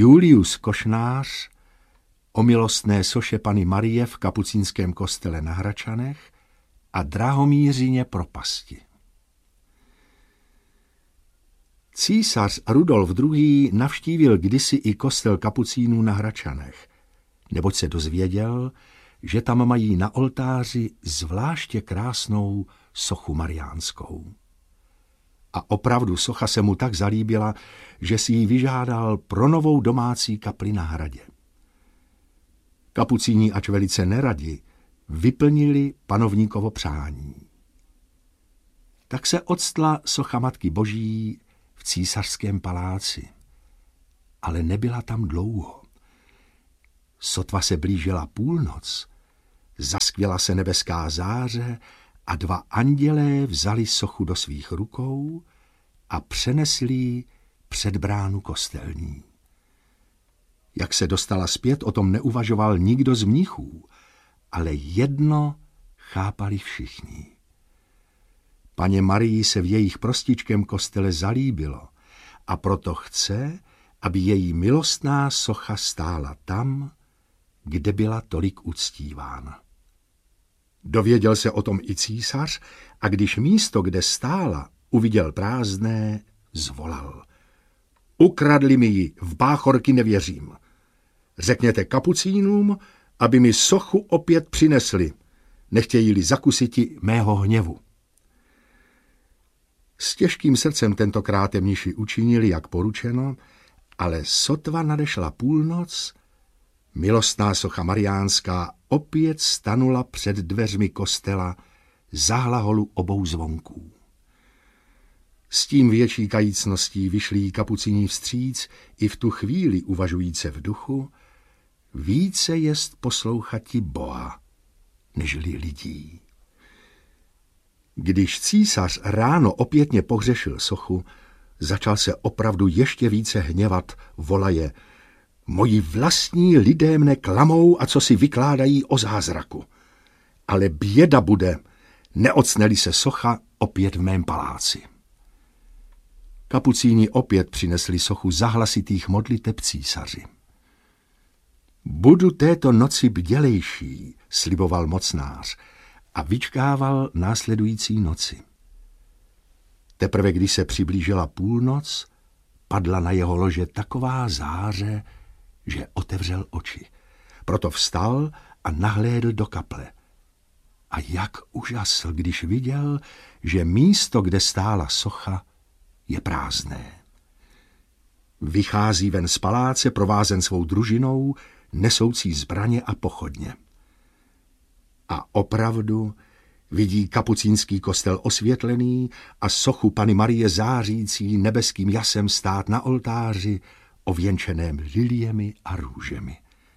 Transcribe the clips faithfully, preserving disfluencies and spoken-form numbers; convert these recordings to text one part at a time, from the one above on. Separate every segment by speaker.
Speaker 1: Julius Košnář o milostné soše Panny Marie v kapucínském kostele na Hračanech a Drahomířině propasti. Císař Rudolf druhý. Navštívil kdysi i kostel kapucínů na Hračanech, neboť se dozvěděl, že tam mají na oltáři zvláště krásnou sochu mariánskou. A opravdu socha se mu tak zalíbila, že si ji vyžádal pro novou domácí kapli na hradě. Kapucíni, ač velice neradi, vyplnili panovníkovo přání. Tak se octla socha Matky Boží v císařském paláci, ale nebyla tam dlouho. Sotva se blížila půlnoc, zaskvěla se nebeská záře a dva andělé vzali sochu do svých rukou a přenesli ji před bránu kostelní. Jak se dostala zpět, o tom neuvažoval nikdo z mnichů, ale jedno chápali všichni. Paně Marii se v jejich prostičkém kostele zalíbilo a proto chce, aby její milostná socha stála tam, kde byla tolik uctívána. Dověděl se o tom i císař a když místo, kde stála, uviděl prázdné, zvolal. Ukradli mi ji, v báchorky nevěřím. Řekněte kapucínům, aby mi sochu opět přinesli, nechtějí-li zakusiti mého hněvu. S těžkým srdcem tentokrát mniši učinili, jak poručeno, ale sotva nadešla půlnoc, milostná socha mariánská opět stanula před dveřmi kostela za hlaholu obou zvonků. S tím větší kajícností vyšli kapucíni vstříc i v tu chvíli uvažujíce v duchu, více jest poslouchati Boha, nežli lidí. Když císař ráno opětně pohřešil sochu, začal se opravdu ještě více hněvat, volaje: Moji vlastní lidé mne klamou a co si vykládají o zázraku. Ale běda bude, neocneli se socha opět v mém paláci. Kapucíni opět přinesli sochu zahlasitých modliteb císaři. Budu této noci bdělejší, sliboval mocnář a vyčkával následující noci. Teprve když se přiblížila půlnoc, padla na jeho lože taková záře, že otevřel oči. Proto vstal a nahlédl do kaple. A jak užasl, když viděl, že místo, kde stála socha, je prázdné. Vychází ven z paláce provázen svou družinou, nesoucí zbraně a pochodně. A opravdu vidí kapucínský kostel osvětlený a sochu Panny Marie zářící nebeským jasem stát na oltáři, ověnčeném liliemi a růžemi.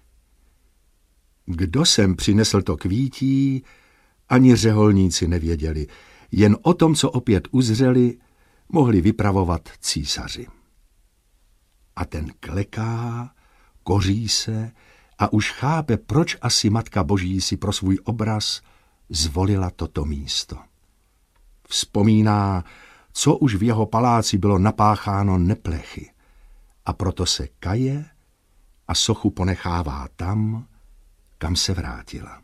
Speaker 1: Kdo sem přinesl to kvítí, ani řeholníci nevěděli, jen o tom, co opět uzřeli, mohli vypravovat císaři. A ten kleká, koří se a už chápe, proč asi Matka Boží si pro svůj obraz zvolila toto místo. Vzpomíná, co už v jeho paláci bylo napácháno neplechy, a proto se kaje a sochu ponechává tam, kam se vrátila.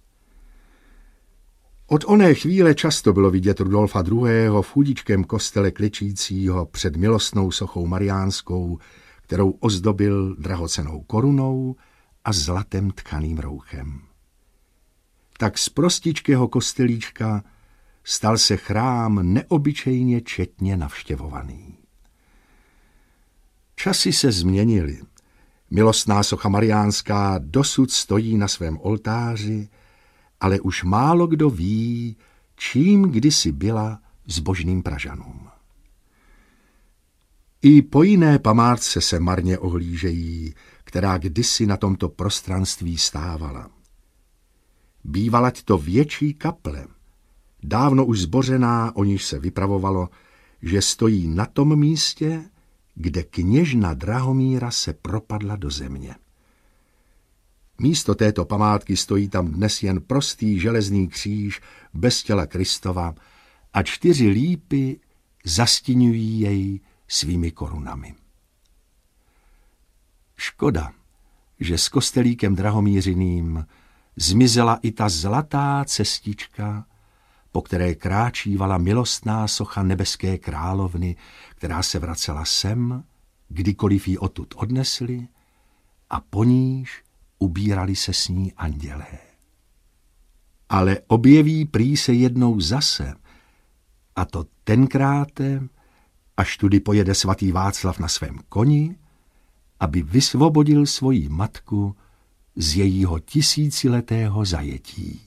Speaker 1: Od oné chvíle často bylo vidět Rudolfa druhého. v chudičkém kostele klečícího před milostnou sochou mariánskou, kterou ozdobil drahocennou korunou a zlatem tkaným rouchem. Tak z prostičkého kostelíčka stal se chrám neobyčejně četně navštěvovaný. Časy se změnily. Milostná socha mariánská dosud stojí na svém oltáři, ale už málo kdo ví, čím kdysi byla zbožným Pražanům. I po jiné památce se marně ohlížejí, která kdysi na tomto prostranství stávala. Bývalať to větší kaple, dávno už zbořená, o níž se vypravovalo, že stojí na tom místě, kde kněžna Drahomíra se propadla do země. Místo této památky stojí tam dnes jen prostý železný kříž bez těla Kristova a čtyři lípy zastíňují jej svými korunami. Škoda, že s kostelíkem Drahomířiným zmizela i ta zlatá cestička, po které kráčívala milostná socha nebeské královny, která se vracela sem, kdykoliv ji odtud odnesli, a po níž ubírali se s ní andělé. Ale objeví prý se jednou zase, a to tenkráte, až tudy pojede svatý Václav na svém koni, aby vysvobodil svoji matku z jejího tisíciletého zajetí.